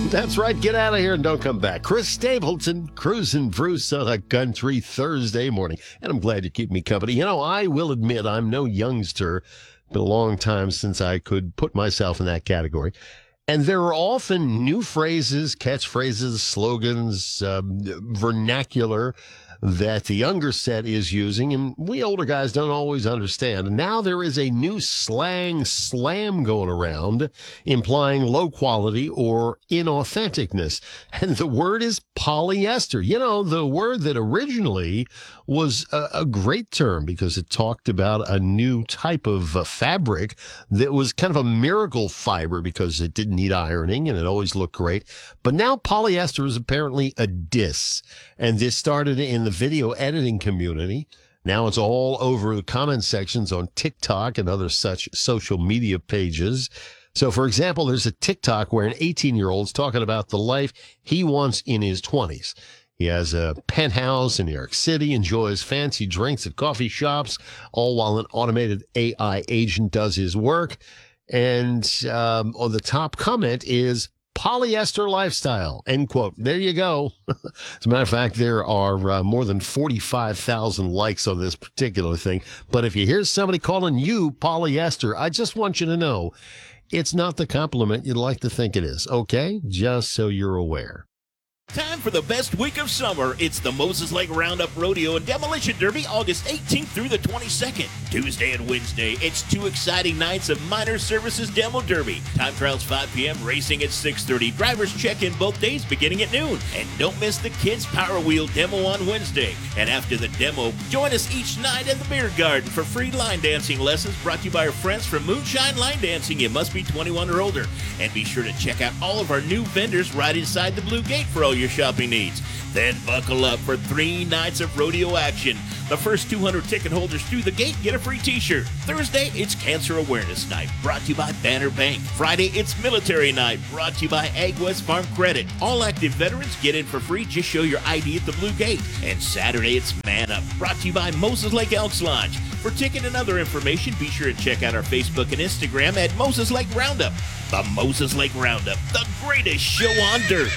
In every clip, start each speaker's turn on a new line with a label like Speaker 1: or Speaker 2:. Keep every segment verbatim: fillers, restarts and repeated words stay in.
Speaker 1: That's right. Get out of here and don't come back. Chris Stapleton cruising through Southern Country Thursday morning. And I'm glad you keep me company. You know, I will admit I'm no youngster. Been a long time since I could put myself in that category. And there are often new phrases, catchphrases, slogans, um, vernacular that the younger set is using, and we older guys don't always understand. And now there is a new slang slam going around implying low quality or inauthenticness. And the word is polyester. You know, the word that originally was a, a great term because it talked about a new type of uh, fabric that was kind of a miracle fiber because it didn't need ironing and it always looked great. But now polyester is apparently a diss. And this started in the video editing community. Now it's all over the comment sections on TikTok and other such social media pages. So, for example, there's a TikTok where an eighteen-year-old's talking about the life he wants in his twenties. He has a penthouse in New York City, enjoys fancy drinks at coffee shops, all while an automated A I agent does his work. And um, on the top comment is polyester lifestyle, end quote. There you go. As a matter of fact, there are uh, more than forty-five thousand likes on this particular thing. But if you hear somebody calling you polyester, I just want you to know it's not the compliment you'd like to think it is, okay? Just so you're aware.
Speaker 2: Time for the best week of summer. It's the Moses Lake Roundup Rodeo and Demolition Derby, August eighteenth through the twenty-second. Tuesday and Wednesday, it's two exciting nights of Minor Services Demo Derby. Time trials five p.m., racing at six thirty. Drivers check in both days beginning at noon. And don't miss the Kids Power Wheel Demo on Wednesday. And after the demo, join us each night at the Beer Garden for free line dancing lessons brought to you by our friends from Moonshine Line Dancing. You must be twenty-one or older. And be sure to check out all of our new vendors right inside the Blue Gate for all your shopping needs. Then buckle up for three nights of rodeo action. The first two hundred ticket holders through the gate get a free t-shirt. Thursday, it's Cancer Awareness Night, brought to you by Banner Bank. Friday, it's Military Night, brought to you by Ag West Farm Credit. All active veterans get in for free. Just show your I D at the Blue Gate. And Saturday, it's Man Up, brought to you by Moses Lake Elks Lodge. For ticket and other information, be sure to check out our Facebook and Instagram at Moses Lake Roundup. The Moses Lake Roundup, the greatest show on dirt.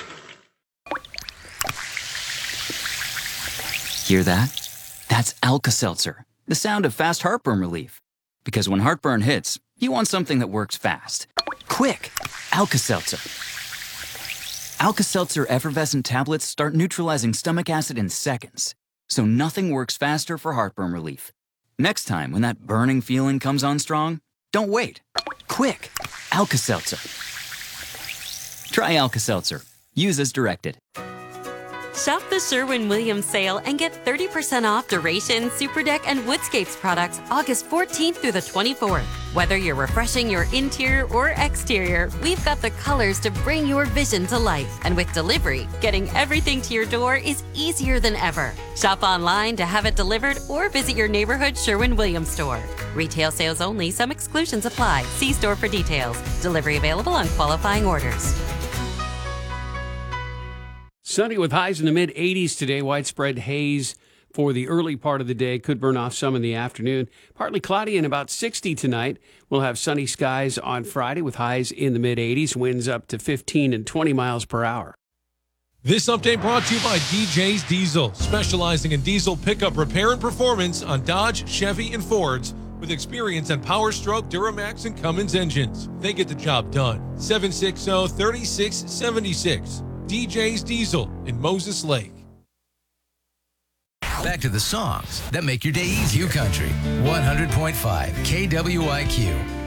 Speaker 3: Hear that? That's Alka-Seltzer, the sound of fast heartburn relief. Because when heartburn hits, you want something that works fast. Quick! Alka-Seltzer. Alka-Seltzer effervescent tablets start neutralizing stomach acid in seconds. So nothing works faster for heartburn relief. Next time when that burning feeling comes on strong, don't wait. Quick! Alka-Seltzer. Try Alka-Seltzer. Use as directed.
Speaker 4: Shop the Sherwin-Williams sale and get thirty percent off Duration, Superdeck, and Woodscapes products August fourteenth through the twenty-fourth. Whether you're refreshing your interior or exterior, we've got the colors to bring your vision to life. And with delivery, getting everything to your door is easier than ever. Shop online to have it delivered or visit your neighborhood Sherwin-Williams store. Retail sales only. Some exclusions apply. See store for details. Delivery available on qualifying orders.
Speaker 5: Sunny with highs in the mid eighties today. Widespread haze for the early part of the day. Could burn off some in the afternoon. Partly cloudy and about sixty tonight. We'll have sunny skies on Friday with highs in the mid eighties. Winds up to fifteen and twenty miles per hour.
Speaker 6: This update brought to you by D J's Diesel, specializing in diesel pickup repair and performance on Dodge, Chevy, and Fords with experience on Power Stroke, Duramax, and Cummins engines. They get the job done. seven six zero, three six seven six. D J's Diesel in Moses Lake.
Speaker 7: Back to the songs that make your day easier. Q Country, one hundred point five K W I Q.